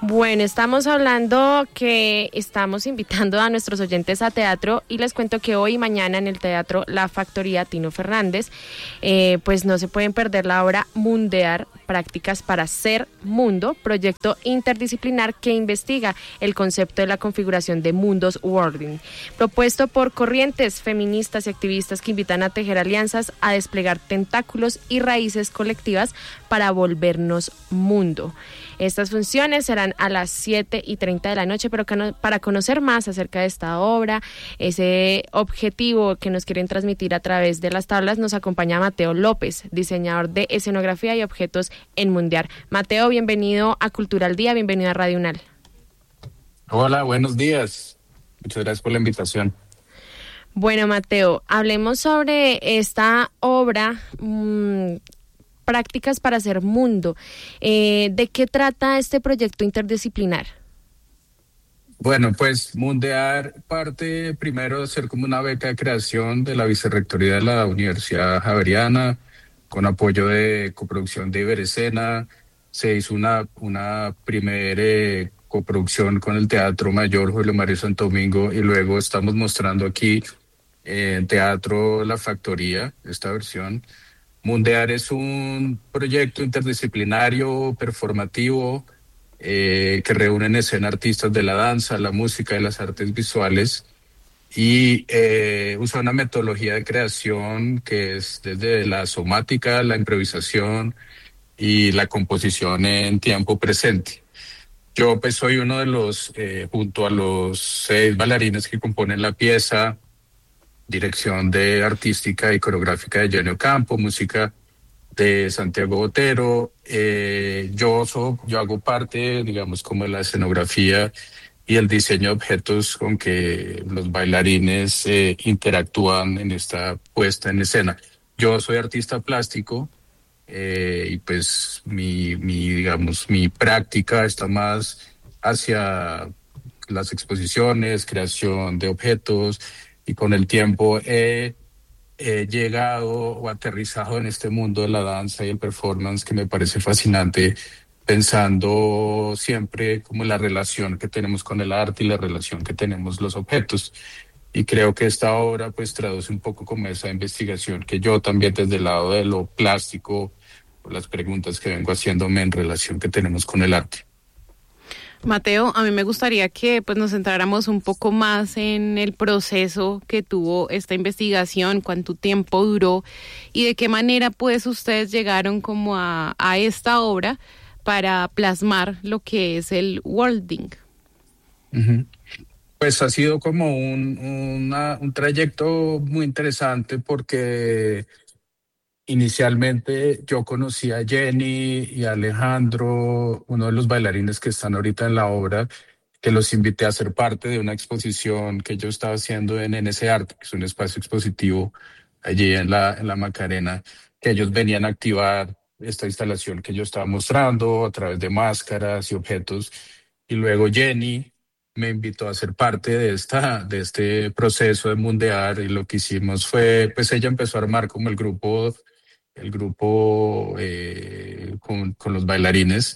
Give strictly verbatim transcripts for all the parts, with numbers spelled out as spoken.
Bueno, estamos hablando que estamos invitando a nuestros oyentes a teatro y les cuento que hoy y mañana en el Teatro La Factoría Tino Fernández, eh, pues no se pueden perder la obra Mundear, Prácticas para Ser Mundo, proyecto interdisciplinar que investiga el concepto de la configuración de mundos worlding, propuesto por corrientes feministas y activistas que invitan a tejer alianzas, a desplegar tentáculos y raíces colectivas para volvernos mundo. Estas funciones serán a las siete y treinta de la noche, pero para conocer más acerca de esta obra, ese objetivo que nos quieren transmitir a través de las tablas, nos acompaña Mateo López, diseñador de escenografía y objetos en Mundear. Mateo, bienvenido a Cultura al Día, bienvenido a Radio UNAL. Hola, buenos días. Muchas gracias por la invitación. Bueno, Mateo, hablemos sobre esta obra, mmm, Prácticas para Ser Mundo. Eh, ¿De qué trata este proyecto interdisciplinar? Bueno, pues Mundear parte primero de ser como una beca de creación de la Vicerrectoría de la Universidad Javeriana, con apoyo de coproducción de Iberescena. Se hizo una, una primera eh, coproducción con el Teatro Mayor Julio Mario Santo Domingo y luego estamos mostrando aquí eh, en Teatro La Factoría, esta versión. Mundear es un proyecto interdisciplinario, performativo, eh, que reúne en escena artistas de la danza, la música y las artes visuales y eh, usa una metodología de creación que es desde la somática, la improvisación y la composición en tiempo presente. Yo pues soy uno de los, eh, junto a los seis bailarines que componen la pieza, dirección de artística y coreográfica de Jenny Ocampo, música de Santiago Botero. Eh, yo, so, yo hago parte, digamos, como de la escenografía y el diseño de objetos con que los bailarines eh, interactúan en esta puesta en escena. Yo soy artista plástico eh, y pues mi, mi, digamos, mi práctica está más hacia las exposiciones, creación de objetos, y con el tiempo he, he llegado o aterrizado en este mundo de la danza y el performance que me parece fascinante, pensando siempre como la relación que tenemos con el arte y la relación que tenemos los objetos. Y creo que esta obra pues traduce un poco como esa investigación que yo también desde el lado de lo plástico, por las preguntas que vengo haciéndome en relación que tenemos con el arte. Mateo, a mí me gustaría que pues nos centráramos un poco más en el proceso que tuvo esta investigación, cuánto tiempo duró y de qué manera pues ustedes llegaron como a, a esta obra para plasmar lo que es el worlding. Uh-huh. Pues ha sido como un, una, un trayecto muy interesante porque inicialmente yo conocí a Jenny y a Alejandro, uno de los bailarines que están ahorita en la obra, que los invité a ser parte de una exposición que yo estaba haciendo en N S Arte, que es un espacio expositivo allí en la, en la Macarena, que ellos venían a activar esta instalación que yo estaba mostrando a través de máscaras y objetos. Y luego Jenny me invitó a ser parte de esta, de este proceso de Mundear, y lo que hicimos fue, pues ella empezó a armar como el grupo el grupo eh, con, con los bailarines.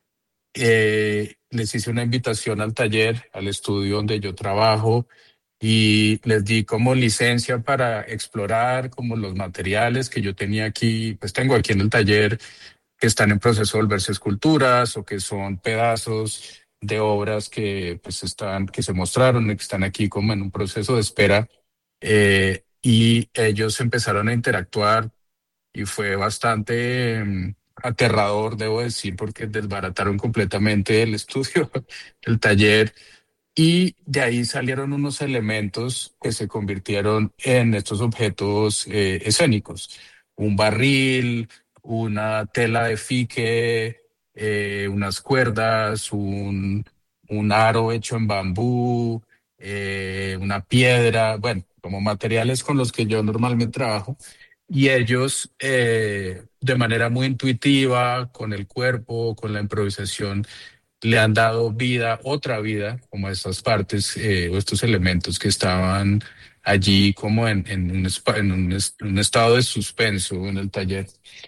Eh, les hice una invitación al taller, al estudio donde yo trabajo, y les di como licencia para explorar como los materiales que yo tenía aquí, pues tengo aquí en el taller, que están en proceso de volverse esculturas o que son pedazos de obras que pues están, que se mostraron y que están aquí como en un proceso de espera. Eh, y ellos empezaron a interactuar y fue bastante eh, aterrador, debo decir, porque desbarataron completamente el estudio, el taller, y de ahí salieron unos elementos que se convirtieron en estos objetos eh, escénicos. Un barril, una tela de fique, eh, unas cuerdas, un, un aro hecho en bambú, eh, una piedra, bueno, como materiales con los que yo normalmente trabajo. Y ellos, eh, de manera muy intuitiva, con el cuerpo, con la improvisación, le han dado vida, otra vida, como a estas partes eh, o estos elementos que estaban allí como en, en, un, en un, un estado de suspenso en el taller.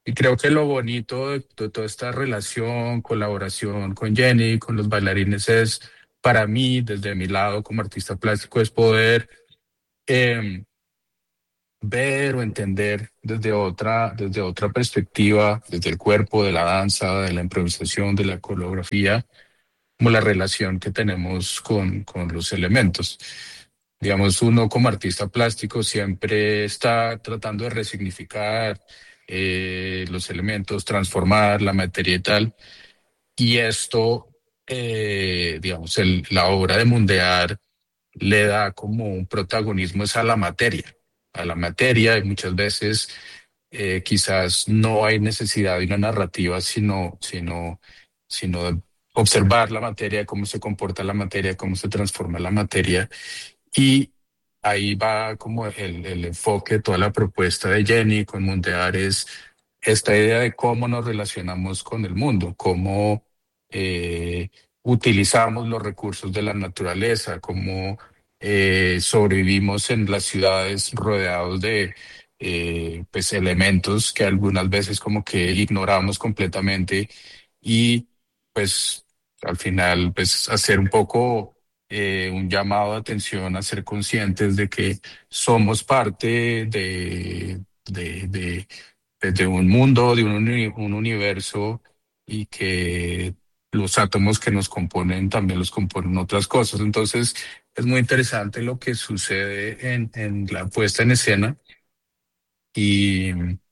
Y creo que lo bonito de, de toda esta relación, colaboración con Jenny, con los bailarines, es para mí, desde mi lado como artista plástico, es poder eh, ver o entender desde otra, desde otra perspectiva, desde el cuerpo, de la danza, de la improvisación, de la coreografía, como la relación que tenemos con, con los elementos. Digamos, uno como artista plástico siempre está tratando de resignificar eh, los elementos, transformar la materia y tal. Y esto, eh, digamos, el- la obra de Mundear le da como un protagonismo es a la materia, a la materia y muchas veces eh, quizás no hay necesidad de una narrativa, sino, sino, sino de observar la materia, cómo se comporta la materia, cómo se transforma la materia. Y ahí va como el, el enfoque, toda la propuesta de Jenny con Mundear es esta idea de cómo nos relacionamos con el mundo, cómo eh, utilizamos los recursos de la naturaleza, cómo eh, sobrevivimos en las ciudades rodeados de eh, pues elementos que algunas veces como que ignoramos completamente y pues al final pues hacer un poco eh, un llamado de atención a ser conscientes de que somos parte de, de, de, de- de un mundo, de un, uni- un universo y que los átomos que nos componen también los componen otras cosas. Entonces es muy interesante lo que sucede en, en la puesta en escena y,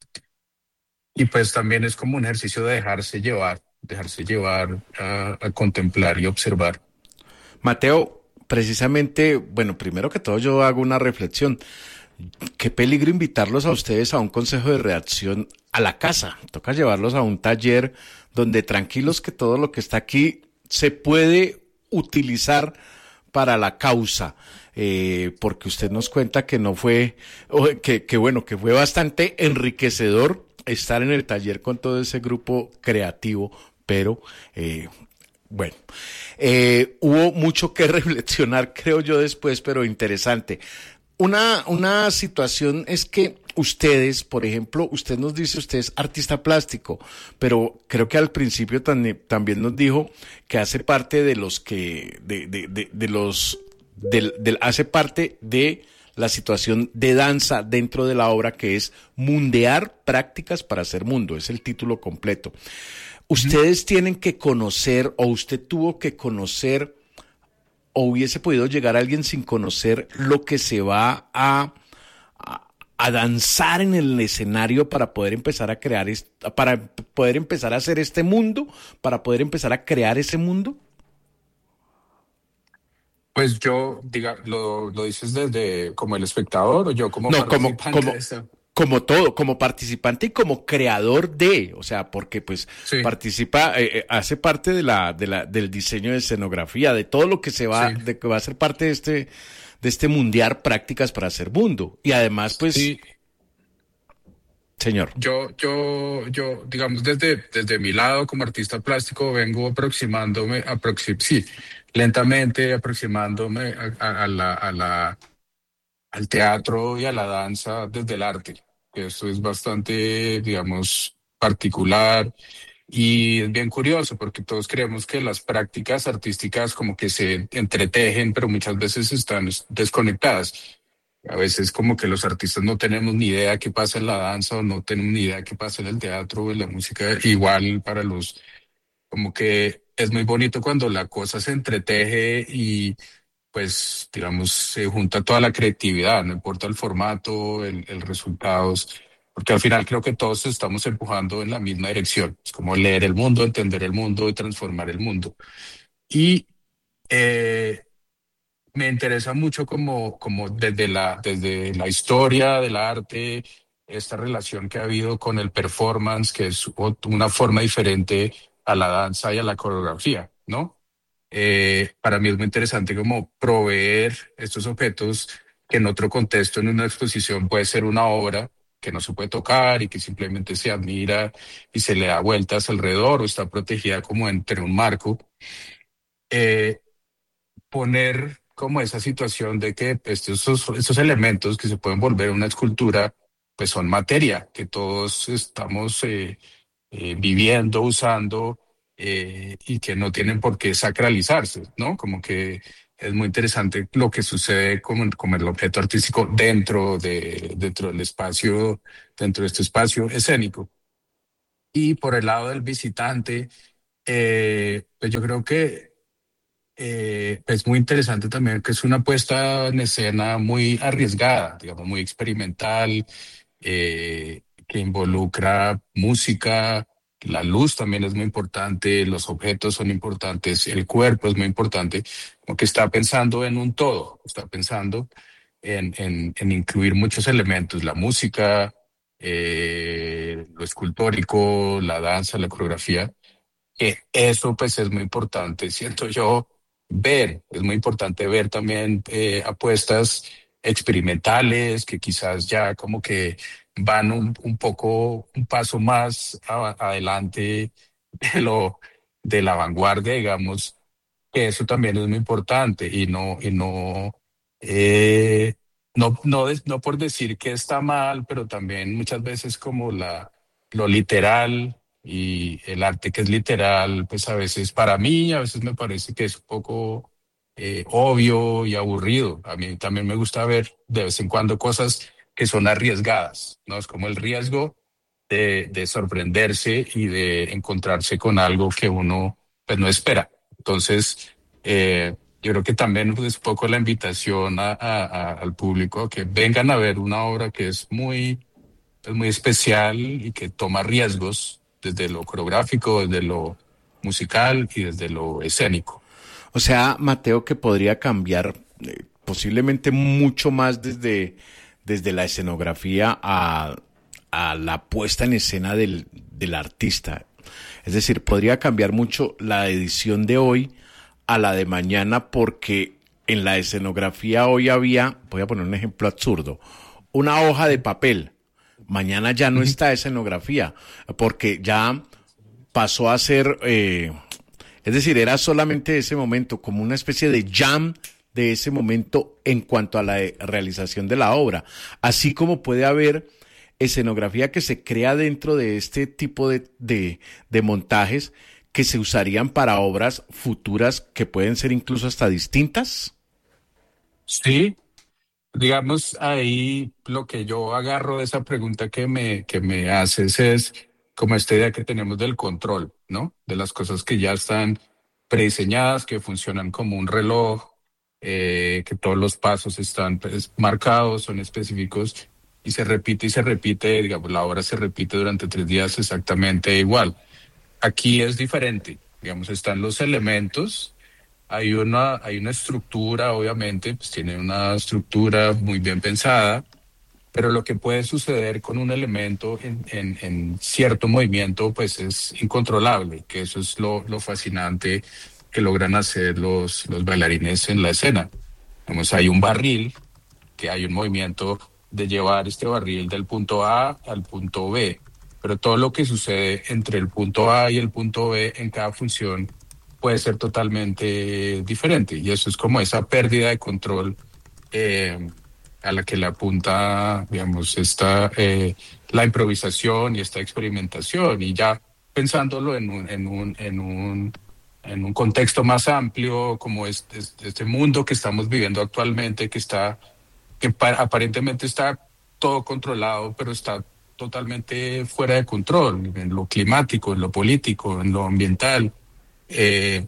y pues también es como un ejercicio de dejarse llevar, dejarse llevar a a contemplar y observar. Mateo, precisamente, bueno, primero que todo yo hago una reflexión. Qué peligro invitarlos a ustedes a un consejo de redacción a la casa. Toca llevarlos a un taller donde tranquilos que todo lo que está aquí se puede utilizar para la causa. Eh, porque usted nos cuenta que no fue, o que, que bueno, que fue bastante enriquecedor estar en el taller con todo ese grupo creativo, pero eh, bueno, eh, hubo mucho que reflexionar, creo yo, después, pero interesante. Una, una situación es que ustedes, por ejemplo, usted nos dice, usted es artista plástico, pero creo que al principio tan- también nos dijo que hace parte de los que, de, de, de, de los, del, del, hace parte de la situación de danza dentro de la obra que es Mundear prácticas para hacer mundo, es el título completo. Ustedes tienen que conocer, o usted tuvo que conocer, o hubiese podido llegar a alguien sin conocer lo que se va a, a, a danzar en el escenario para poder empezar a crear, est- para poder empezar a hacer este mundo, para poder empezar a crear ese mundo. Pues yo, diga, lo, lo dices desde como el espectador o yo como No, como, participante de como, eso. como todo, como participante y como creador de, o sea, porque pues Sí, participa, eh, eh, hace parte de la, de la, del diseño de escenografía, de todo lo que se va, sí, de que va a ser parte de este, de este mundial prácticas para hacer mundo. Y además, pues, sí. señor. Yo, yo, yo, digamos, desde, desde mi lado como artista plástico vengo aproximándome, aproxim, sí, lentamente aproximándome a, a- a la, a la, al teatro y a la danza desde el arte. Esto es bastante, digamos, particular. Y es bien curioso porque todos creemos que las prácticas artísticas como que se entretejen, pero muchas veces están desconectadas. A veces como que los artistas no tenemos ni idea qué pasa en la danza o no tenemos ni idea qué pasa en el teatro o en la música. Igual para los, como que es muy bonito cuando la cosa se entreteje y pues, digamos, se junta toda la creatividad, no importa el formato, el, el resultados, porque al final creo que todos estamos empujando en la misma dirección. Es como leer el mundo, entender el mundo y transformar el mundo. Y eh, me interesa mucho como, como desde la, desde la historia del arte, esta relación que ha habido con el performance, que es ot- una forma diferente a la danza y a la coreografía, ¿no? Eh, para mí es muy interesante como proveer estos objetos que en otro contexto, en una exposición, puede ser una obra que no se puede tocar y que simplemente se admira y se le da vueltas alrededor o está protegida como entre un marco. Eh, Poner como esa situación de que estos, estos elementos que se pueden volver una escultura pues son materia que todos estamos eh, eh, viviendo, usando, eh, y que no tienen por qué sacralizarse, ¿no? Como que es muy interesante lo que sucede como, como el objeto artístico dentro de, dentro del espacio, dentro de este espacio escénico. Y por el lado del visitante, eh, pues yo creo que eh, es muy interesante también que es una puesta en escena muy arriesgada, digamos, muy experimental, eh, que involucra música, la luz también es muy importante, los objetos son importantes, el cuerpo es muy importante, como que está pensando en un todo, está pensando en, en, en incluir muchos elementos, la música, eh, lo escultórico, la danza, la coreografía, que eso pues es muy importante, siento yo, ver, es muy importante ver también eh, apuestas experimentales que quizás ya como que van un, un poco, un paso más a- adelante de lo, de la vanguardia, digamos, que eso también es muy importante y no, y no, eh, no, no, des- no por decir que está mal, pero también muchas veces como la, lo literal y el arte que es literal, pues a veces para mí, a veces me parece que es un poco eh, obvio y aburrido. A mí también me gusta ver de vez en cuando cosas que son arriesgadas, ¿no? Es como el riesgo de, de sorprenderse y de encontrarse con algo que uno pues no espera. Entonces, eh, yo creo que también es un poco la invitación a- a- a- al público a que vengan a ver una obra que es muy, es muy especial y que toma riesgos desde lo coreográfico, desde lo musical y desde lo escénico. O sea, Mateo, que podría cambiar eh, posiblemente mucho más desde, desde la escenografía a, a la puesta en escena del, del artista. Es decir, podría cambiar mucho la edición de hoy a la de mañana porque en la escenografía hoy había, voy a poner un ejemplo absurdo, una hoja de papel. Mañana ya no Ujú. está escenografía porque ya pasó a ser, eh, es decir, era solamente ese momento, como una especie de jam de ese momento en cuanto a la eh, realización de la obra. Así como puede haber escenografía que se crea dentro de este tipo de, de, de montajes que se usarían para obras futuras que pueden ser incluso hasta distintas. Sí, digamos, ahí lo que yo agarro de esa pregunta que me, que me haces es como esta idea que tenemos del control, ¿no? De las cosas que ya están prediseñadas, que funcionan como un reloj, eh, que todos los pasos están pues, marcados, son específicos y se repite y se repite, digamos, la obra se repite durante tres días exactamente igual. Aquí es diferente, digamos, están los elementos. Hay una, hay una estructura, obviamente, pues tiene una estructura muy bien pensada, pero lo que puede suceder con un elemento en, en- en cierto movimiento, pues es incontrolable, que eso es lo, lo fascinante que logran hacer los, los bailarines en la escena. Vamos, hay un barril, que hay un movimiento de llevar este barril del punto A al punto B, pero todo lo que sucede entre el punto A y el punto B en cada función puede ser totalmente diferente. Y eso es como esa pérdida de control eh, a la que le apunta, digamos, esta, eh, la improvisación y esta experimentación. Y ya pensándolo en un, en un, en un, en un contexto más amplio, como este, este este mundo que estamos viviendo actualmente, que está, que pa- aparentemente está todo controlado, pero está totalmente fuera de control en lo climático, en lo político, en lo ambiental. Eh,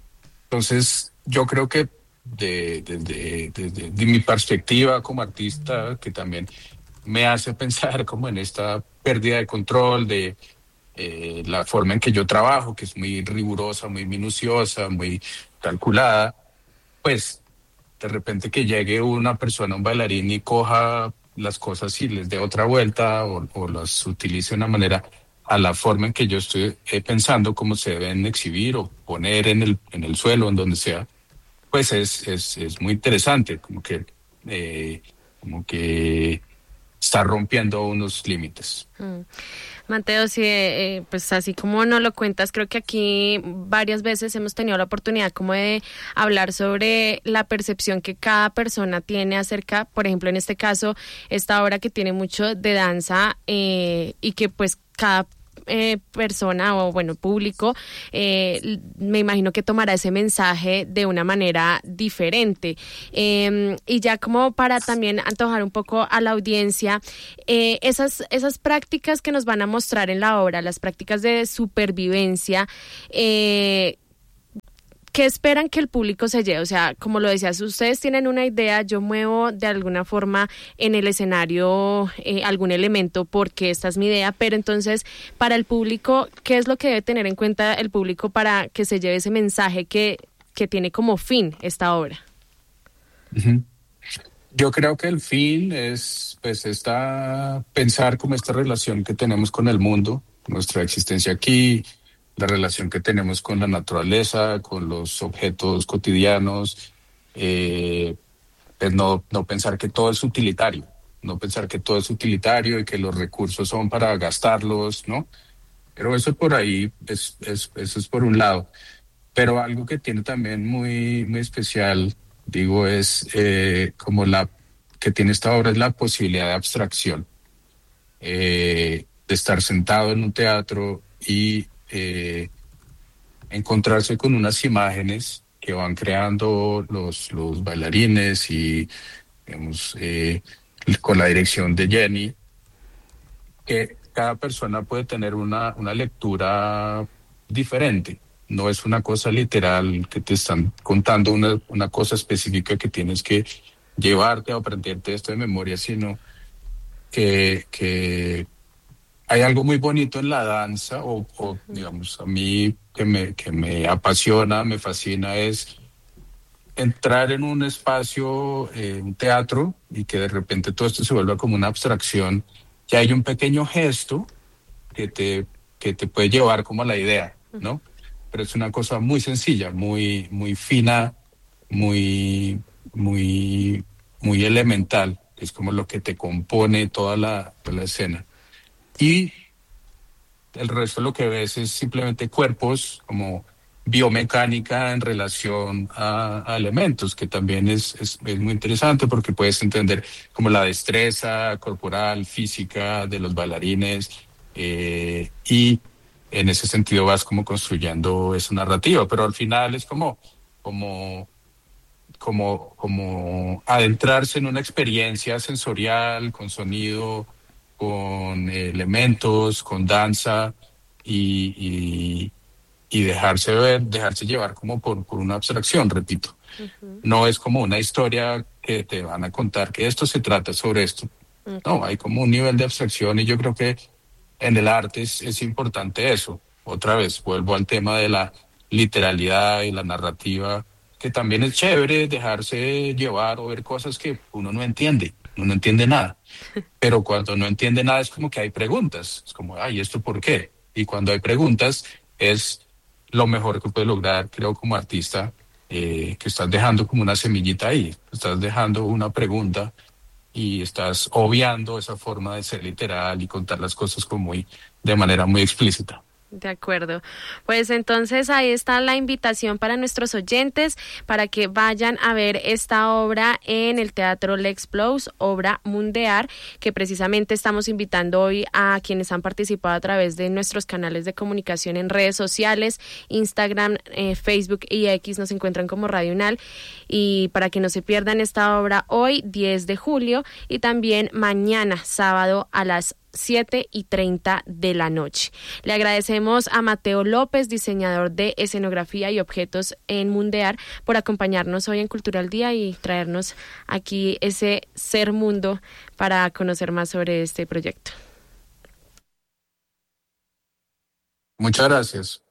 entonces, yo creo que de, de, de, de- de- de mi perspectiva como artista, que también me hace pensar como en esta pérdida de control, de eh, la forma en que yo trabajo, que es muy rigurosa, muy minuciosa, muy calculada, pues de repente que llegue una persona, un bailarín y coja las cosas y les dé otra vuelta o, o las utilice de una manera a la forma en que yo estoy eh, pensando cómo se deben exhibir o poner en el, en el suelo, en donde sea, pues es, es, es muy interesante, como que, eh, como que está rompiendo unos límites. Mm. Mateo, sí, eh, pues así como nos lo cuentas, creo que aquí varias veces hemos tenido la oportunidad como de hablar sobre la percepción que cada persona tiene acerca, por ejemplo, en este caso, esta obra que tiene mucho de danza eh, y que pues cada Eh, persona o bueno público eh, me imagino que tomará ese mensaje de una manera diferente eh, y ya como para también antojar un poco a la audiencia eh, esas, esas prácticas que nos van a mostrar en la obra, las prácticas de supervivencia, eh, ¿qué esperan que el público se lleve? O sea, como lo decías, ustedes tienen una idea, yo muevo de alguna forma en el escenario eh, algún elemento porque esta es mi idea, pero entonces para el público, ¿qué es lo que debe tener en cuenta el público para que se lleve ese mensaje que, que tiene como fin esta obra? Uh-huh. Yo creo que el fin es, pues, esta, pensar como esta relación que tenemos con el mundo, nuestra existencia aquí, la relación que tenemos con la naturaleza, con los objetos cotidianos, eh, pues no, no pensar que todo es utilitario, no pensar que todo es utilitario y que los recursos son para gastarlos, ¿no? Pero eso por ahí, es, es, eso es por un lado. Pero algo que tiene también muy, muy especial, digo, es eh, como la que tiene esta obra es la posibilidad de abstracción, eh, de estar sentado en un teatro y eh, encontrarse con unas imágenes que van creando los, los bailarines y, digamos, eh, con la dirección de Jenny, que cada persona puede tener una, una lectura diferente. No es una cosa literal que te están contando una, una cosa específica que tienes que llevarte o aprenderte esto de memoria, sino que, que hay algo muy bonito en la danza, o, o digamos, a mí que me, que me apasiona, me fascina, es entrar en un espacio, eh, un teatro, y que de repente todo esto se vuelva como una abstracción, que hay un pequeño gesto que te, que te puede llevar como a la idea, ¿no? Pero es una cosa muy sencilla, muy, muy fina, muy, muy, muy elemental, es como lo que te compone toda la, toda la escena. Y el resto lo que ves es simplemente cuerpos como biomecánica en relación a, a elementos, que también es, es, es muy interesante porque puedes entender como la destreza corporal, física de los bailarines, eh, y en ese sentido vas como construyendo esa narrativa, pero al final es como, como, como, como adentrarse en una experiencia sensorial, con sonido, con eh, elementos, con danza y, y, y dejarse ver, dejarse llevar como por, por una abstracción, repito. Uh-huh. No es como una historia que te van a contar que esto se trata sobre esto. Okay. No, hay como un nivel de abstracción y yo creo que en el arte es, es importante eso. Otra vez, vuelvo al tema de la literalidad y la narrativa, que también es chévere dejarse llevar o ver cosas que uno no entiende, uno no entiende nada. Pero cuando no entiende nada es como que hay preguntas, es como, ay, ¿esto por qué? Y cuando hay preguntas es lo mejor que puedes lograr, creo, como artista, eh, que estás dejando como una semillita ahí, estás dejando una pregunta y estás obviando esa forma de ser literal y contar las cosas como muy, de manera muy explícita. De acuerdo. Pues entonces ahí está la invitación para nuestros oyentes para que vayan a ver esta obra en el Teatro L'Explose, obra Mundear, que precisamente estamos invitando hoy a quienes han participado a través de nuestros canales de comunicación en redes sociales, Instagram, eh, Facebook y X, nos encuentran como Radio Unal, y para que no se pierdan esta obra hoy, diez de julio, y también mañana, sábado, a las siete y treinta de la noche. Le agradecemos a Mateo López, diseñador de escenografía y objetos en Mundear, por acompañarnos hoy en Cultura al Día y traernos aquí ese ser mundo para conocer más sobre este proyecto. Muchas gracias.